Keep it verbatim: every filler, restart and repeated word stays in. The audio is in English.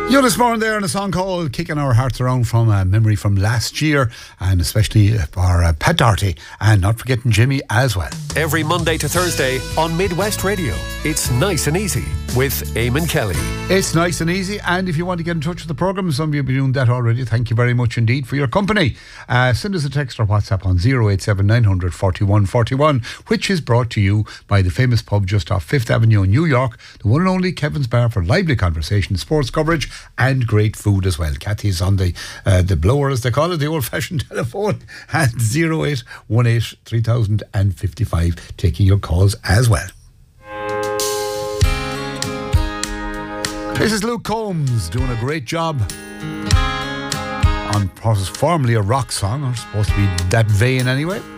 Eunice Moran there in a song called Kicking Our Hearts Around from a memory from last year, and especially for uh, Pat Doherty, and not forgetting Jimmy as well. Every Monday to Thursday on Midwest Radio, it's Nice and Easy with Eamon Kelly. It's nice and easy, and if you want to get in touch with the programme, some of you have been doing that already, thank you very much indeed for your company. Uh, send us a text or WhatsApp on oh eight seven nine hundred forty-one forty-one, which is brought to you by the famous pub just off Fifth Avenue in New York, the one and only Kevin's Bar, for lively conversation, sports coverage and great food as well. Kathy's on the uh, the blower, as they call it, the old-fashioned telephone, at oh eight one eight three thousand fifty-five, taking your calls as well. This is Luke Combs doing a great job on what was formerly a rock song, or supposed to be that vein anyway.